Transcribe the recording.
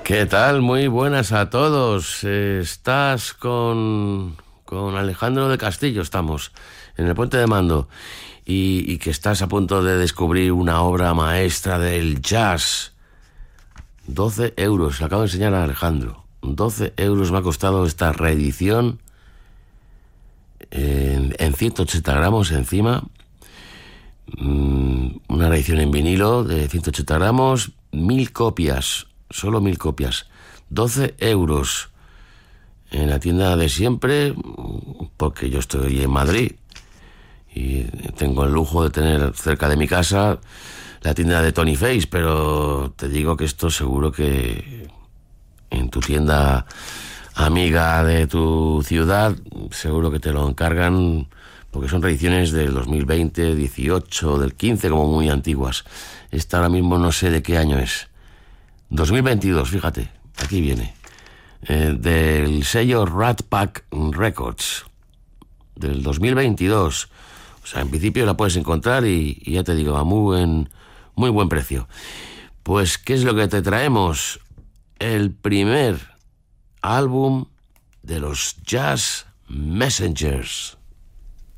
¿Qué tal? Muy buenas a todos. Estás con Alejandro de Castillo, estamos en el Puente de Mando, y que estás a punto de descubrir una obra maestra del jazz. 12 euros, le acabo de enseñar a Alejandro. 12 euros me ha costado esta reedición en 180 gramos encima. Una reedición en vinilo de 180 gramos, 1000 copias. Solo 1000 copias. 12 euros. En la tienda de siempre, porque yo estoy en Madrid y tengo el lujo de tener cerca de mi casa la tienda de Tony Face, pero te digo que esto seguro que en tu tienda amiga de tu ciudad seguro que te lo encargan, porque son reediciones del 2020, 18, del 15, como muy antiguas. Esta ahora mismo no sé de qué año es. 2022, fíjate, aquí viene. Del sello Rat Pack Records, del 2022. O sea, en principio la puedes encontrar y ya te digo, a muy buen precio. Pues, ¿qué es lo que te traemos? El primer álbum de los Jazz Messengers.